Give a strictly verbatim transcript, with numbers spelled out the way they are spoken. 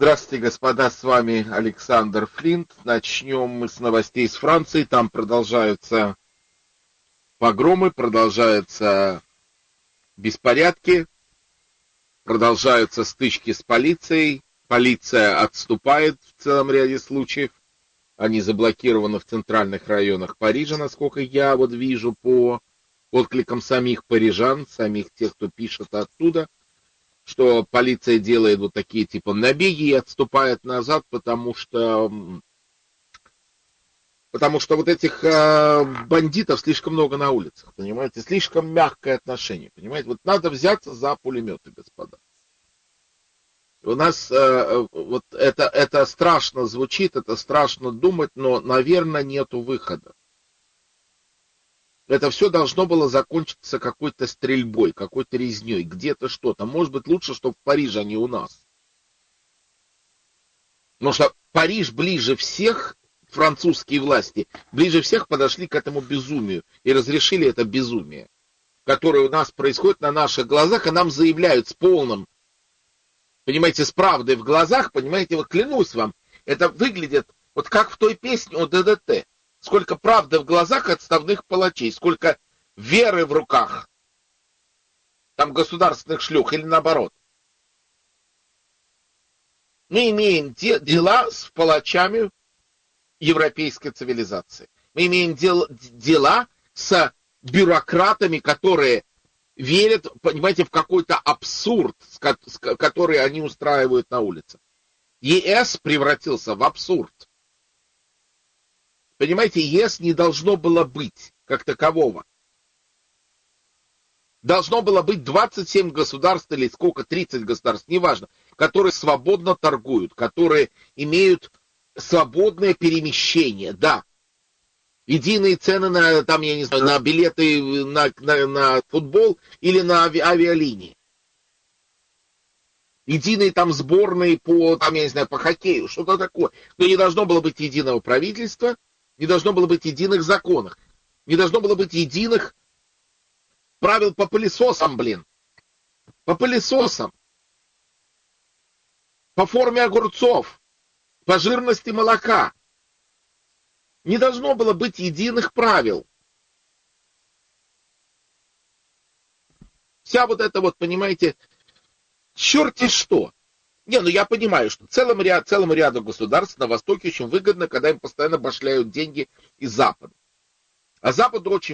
Здравствуйте, господа, с вами Александр Флинт. Начнем мы с новостей из Франции. Там продолжаются погромы, продолжаются беспорядки, продолжаются стычки с полицией. Полиция отступает в целом ряде случаев. Они заблокированы в центральных районах Парижа, насколько я вот вижу по откликам самих парижан, самих тех, кто пишет оттуда, что полиция делает вот такие типа набеги и отступает назад, потому что потому что вот этих э, бандитов слишком много на улицах, понимаете, слишком мягкое отношение, понимаете, вот надо взяться за пулеметы, господа. У нас э, вот это, это страшно звучит, это страшно думать, но, наверное, нету выхода. Это все должно было закончиться какой-то стрельбой, какой-то резней, где-то что-то. Может быть, лучше, чтобы в Париже, а не у нас. Потому что Париж ближе всех, французские власти, ближе всех подошли к этому безумию и разрешили это безумие, которое у нас происходит на наших глазах, и нам заявляют с полным, понимаете, с правдой в глазах, понимаете, вот клянусь вам, это выглядит вот как в той песне о ДДТ. Сколько правды в глазах отставных палачей, сколько веры в руках там государственных шлюх или наоборот. Мы имеем де- дела с палачами европейской цивилизации. Мы имеем дел- дела с бюрократами, которые верят, понимаете, в какой-то абсурд, который они устраивают на улице. ЕС превратился в абсурд. Понимаете, ЕС не должно было быть как такового. Должно было быть двадцать семь государств или сколько, тридцать государств, неважно, которые свободно торгуют, которые имеют свободное перемещение, да. Единые цены на, там, я не знаю, на билеты на, на, на футбол или на ави, авиалинии. Единые там сборные по, там, я не знаю, по хоккею, что-то такое. Но не должно было быть единого правительства, не должно было быть единых законов, не должно было быть единых правил по пылесосам, блин. По пылесосам. По форме огурцов. По жирности молока. Не должно было быть единых правил. Вся вот эта вот, понимаете, черти что. Не, ну я понимаю, что целому ряду, целому ряду государств на Востоке очень выгодно, когда им постоянно башляют деньги из Запада. А Западу очень